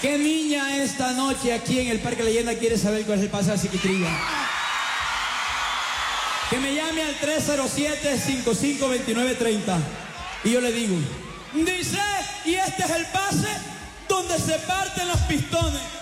¿Qué niña esta noche aquí en el Parque Leyenda quiere saber cuál es el pase a Chiquitrilla? Que me llame al 307-552930 y yo le digo, dice, y este es el pase donde se parten los pistones.